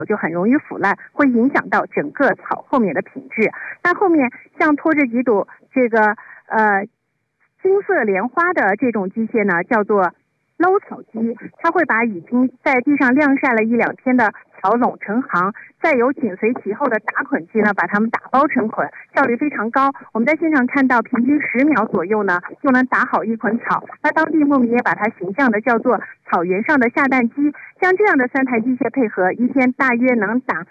就很容易腐烂，会影响到整个草后面的品质。那后面像拖着几朵这个金色莲花的这种机械呢，叫做搂草机，它会把已经在地上晾晒了1-2天的草拢成行，再由紧随其后的打捆机呢，把它们打包成捆，效率非常高。我们在现场看到，平均10秒左右呢，就能打好一捆草。那当地牧民也把它形象的叫做草原上的下蛋机。像这样的3台机械配合，一天大约能打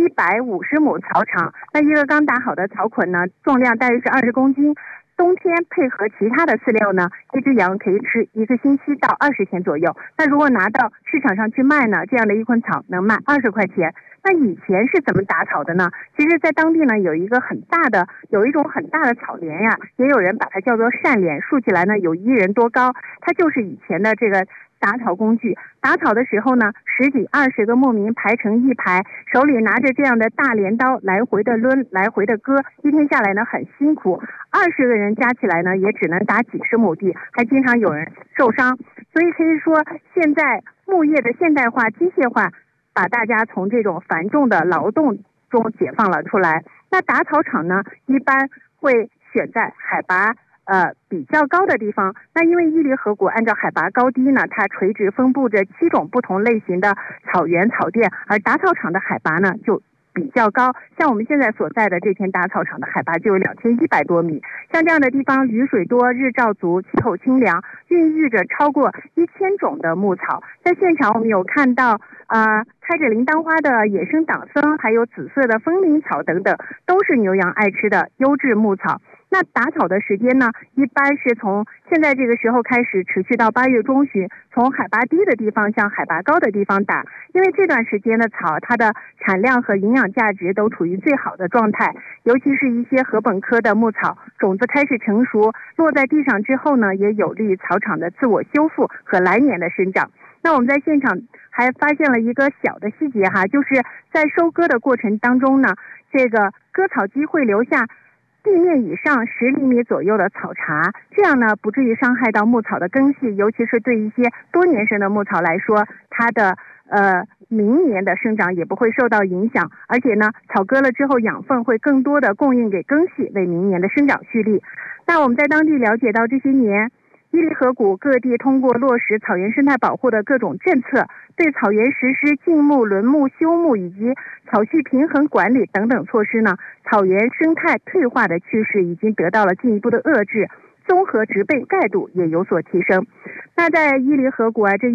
150亩草场。那一个刚打好的草捆呢，重量大约是20公斤。冬天配合其他的饲料呢，一只羊可以吃1个星期到20天左右。那如果拿到市场上去卖呢，这样的一捆草能卖20块钱。那以前是怎么打草的呢？其实在当地呢，有一种很大的草莲呀，也有人把它叫做扇莲，竖起来呢有1人多高，它就是以前的这个打草工具。打草的时候呢，10几20个牧民排成一排，手里拿着这样的大镰刀，来回的抡，来回的割，一天下来呢很辛苦。20个人加起来呢，也只能打几十亩地，还经常有人受伤。所以可以说，现在牧业的现代化、机械化，把大家从这种繁重的劳动中解放了出来。那打草场呢，一般会选在海拔比较高的地方。那因为伊犁河谷按照海拔高低呢，它垂直分布着7种不同类型的草原草甸，而打草场的海拔呢就比较高。像我们现在所在的这片打草场的海拔就有2100多米。像这样的地方，雨水多，日照足，气候清凉，孕育着超过1000种的牧草。在现场我们有看到开着铃铛花的野生党参，还有紫色的风铃草等等，都是牛羊爱吃的优质牧草。那打草的时间呢，一般是从现在这个时候开始，持续到8月中旬，从海拔低的地方向海拔高的地方打。因为这段时间的草，它的产量和营养价值都处于最好的状态，尤其是一些禾本科的牧草，种子开始成熟，落在地上之后呢，也有利于草场的自我修复和来年的生长。那我们在现场还发现了一个小的细节哈，就是在收割的过程当中呢，这个割草机会留下地面以上10厘米左右的草茬，这样呢不至于伤害到牧草的根系，尤其是对一些多年生的牧草来说，它的明年的生长也不会受到影响，而且呢草割了之后养分会更多的供应给根系，为明年的生长蓄力。那我们在当地了解到，这些年伊犁河谷各地通过落实草原生态保护的各种政策，对草原实施禁牧、轮牧、休牧以及草畜平衡管理等等措施呢，草原生态退化的趋势已经得到了进一步的遏制，综合植被盖度也有所提升。那在伊犁河谷这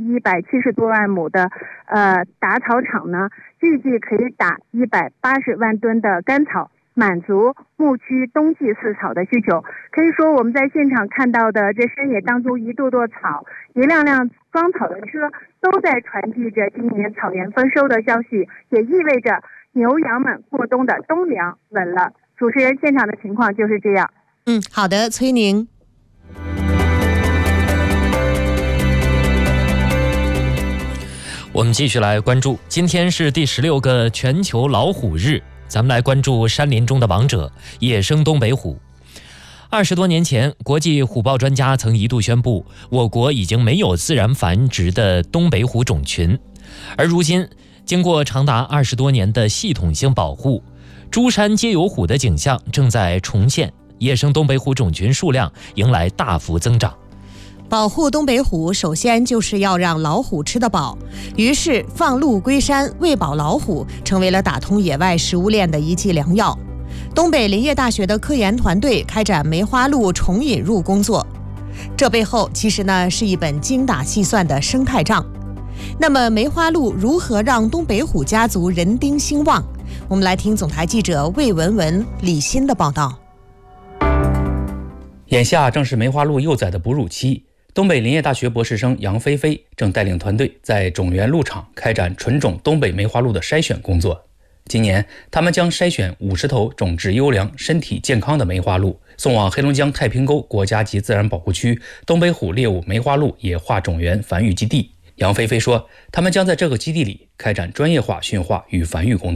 1170多万亩的打草场呢，预计可以打180万吨的干草，满足牧区冬季饲草的需求。可以说，我们在现场看到的这山野当中一垛垛草，一辆辆装草的车，都在传递着今年草原丰收的消息，也意味着牛羊们过冬的冬粮稳了。主持人，现场的情况就是这样。 好的，崔宁。 我们继续来关注，今天是第16个全球老虎日，咱们来关注山林中的王者——野生东北虎。20多年前，国际虎豹专家曾一度宣布，我国已经没有自然繁殖的东北虎种群。而如今，经过长达20多年的系统性保护，诸山皆有虎的景象正在重现，野生东北虎种群数量迎来大幅增长。 保护东北虎，首先就是要让老虎吃得饱，于是放鹿归山，喂饱老虎，成为了打通野外食物链的一剂良药。东北林业大学的科研团队开展梅花鹿重引入工作，这背后其实呢是一本精打细算的生态账。那么梅花鹿如何让东北虎家族人丁兴旺？我们来听总台记者魏文文、李欣的报道。 眼下正是梅花鹿幼崽的哺乳期，东北林业大学博士生杨菲菲正带领团队在种源鹿场开展纯种东北梅花鹿的筛选工作。今年，他们将筛选50头种质优良、身体健康的梅花鹿，送往黑龙江太平沟国家级自然保护区东北虎猎物梅花鹿野化种源繁育基地。杨菲菲说，他们将在这个基地里开展专业化驯化与繁育工作。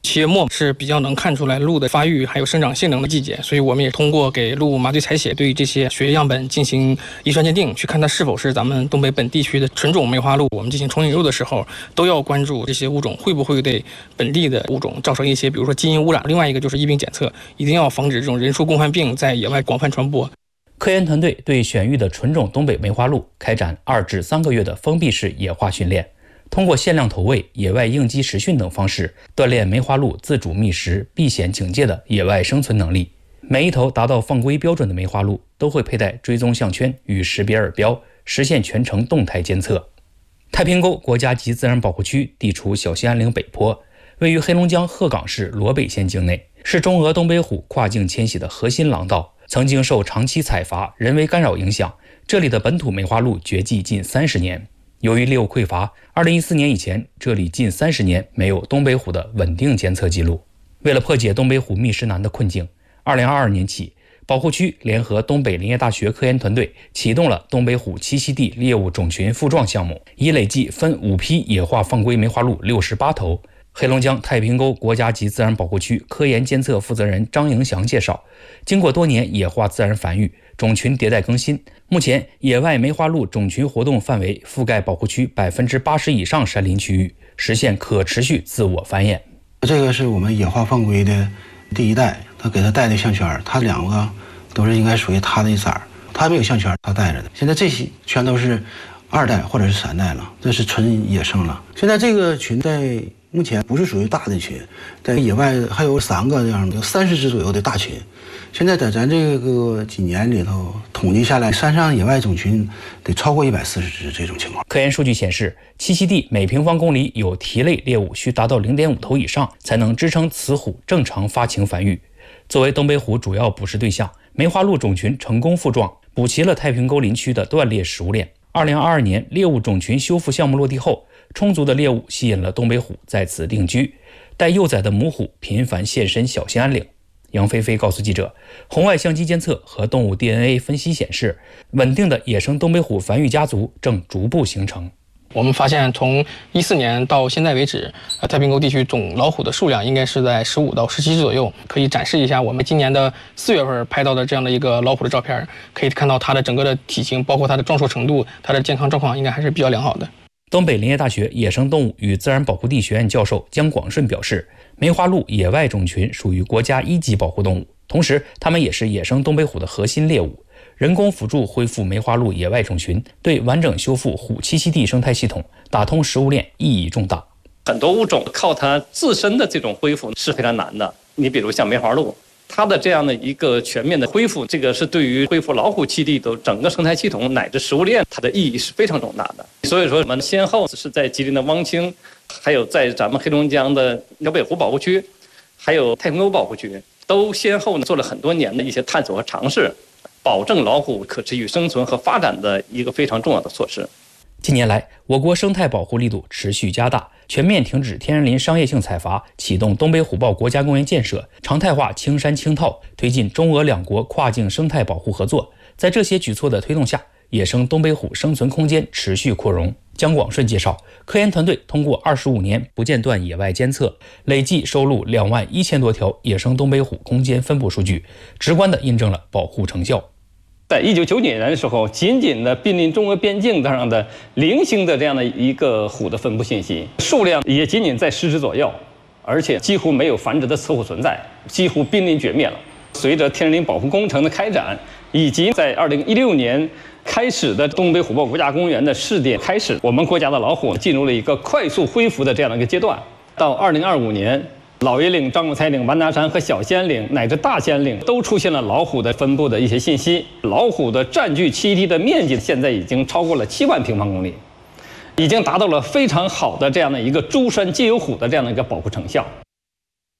7月末是比较能看出来鹿的发育还有生长性能的季节，所以我们也通过给鹿麻醉采血，对这些血液样本进行遗传鉴定，去看它是否是咱们东北本地区的纯种梅花鹿。我们进行重引入的时候，都要关注这些物种会不会对本地的物种造成一些，比如说基因污染。另外一个就是疫病检测，一定要防止这种人畜共患病在野外广泛传播。 科研团队对选育的纯种东北梅花鹿开展2至3个月的封闭式野化训练。通过限量投喂、野外应激实训等方式，锻炼梅花鹿自主觅食、避险警戒的野外生存能力。每一头达到放归标准的梅花鹿都会佩戴追踪项圈与识别耳标，实现全程动态监测。太平沟国家级自然保护区地处小兴安岭北坡，位于黑龙江鹤岗市罗北县境内，是中俄东北虎跨境迁徙的核心廊道。曾经受长期采伐、人为干扰影响，这里的本土梅花鹿绝迹近30年。由于猎物匮乏，2014年以前，这里近30年没有东北虎的稳定监测记录。为了破解东北虎觅食难的困境，2022年起，保护区联合东北林业大学科研团队启动了东北虎栖息地猎物种群复壮项目，已累计分5批野化放归梅花鹿68头。黑龙江太平沟国家级自然保护区科研监测负责人张迎祥介绍，经过多年野化自然繁育，种群迭代更新，目前野外梅花鹿种群活动范围覆盖保护区80%以上山林区域，实现可持续自我繁衍。 这个是我们野化放归的第一代，他给他带的项圈，他2个都是应该属于他的一色儿，他没有项圈，他带着的。现在这些全都是2代或者是3代了，这是纯野生了。现在这个群在目前不是属于大的群，在野外还有3个这样的，有30只左右的大群。现在在咱这个几年里头统计下来，山上野外种群得超过140只这种情况。 科研数据显示，栖息地每平方公里有蹄类猎物需达到0.5头以上，才能支撑雌虎正常发情繁育。作为东北虎主要捕食对象，梅花鹿种群成功复壮，补齐了太平沟林区的断裂食物链。2022年猎物种群修复项目落地后，充足的猎物吸引了东北虎在此定居，带幼崽的母虎频繁现身小兴安岭。杨菲菲告诉记者，红外相机监测和动物 DNA 分析显示，稳定的野生东北虎繁育家族正逐步形成。 我们发现，从14年到现在为止，太平沟地区总老虎的数量应该是在15到17只左右。可以展示一下我们今年的4月份拍到的这样的一个老虎的照片，可以看到它的整个的体型，包括它的壮硕程度，它的健康状况应该还是比较良好的。 东北林业大学野生动物与自然保护地学院教授姜广顺表示，梅花鹿野外种群属于国家1级保护动物，同时它们也是野生东北虎的核心猎物。人工辅助恢复梅花鹿野外种群，对完整修复虎栖息地生态系统、打通食物链意义重大。 很多物种靠它自身的这种恢复是非常难的。你比如像梅花鹿，它的这样的一个全面的恢复，这个是对于恢复老虎栖地的整个生态系统乃至食物链，它的意义是非常重大的。所以说，我们先后是在吉林的汪清，还有在咱们黑龙江的辽北湖保护区，还有太平沟保护区，都先后做了很多年的一些探索和尝试，保证老虎可持续生存和发展的一个非常重要的措施。 近年来，我国生态保护力度持续加大，全面停止天然林商业性采伐，启动东北虎豹国家公园建设，常态化青山青套，推进中俄2国跨境生态保护合作。在这些举措的推动下，野生东北虎生存空间持续扩容。姜广顺介绍，科研团队通过25年不间断野外监测，累计收录21000多条野生东北虎空间分布数据，直观地印证了保护成效。 在1990年的时候，仅仅的濒临中俄边境上的零星的这样的一个虎的分布信息，数量也仅仅在10只左右，而且几乎没有繁殖的雌虎存在，几乎濒临绝灭了。随着天然林保护工程的开展，以及在2016年开始的东北虎豹国家公园的试点开始，我们国家的老虎进入了一个快速恢复的这样的一个阶段。到2025年，老爷岭、张果彩岭、完达山和小兴安岭乃至大兴安岭都出现了老虎的分布的一些信息。老虎的占据栖息地的面积现在已经超过了7万平方公里，已经达到了非常好的这样的一个诸山皆有虎的这样的一个保护成效。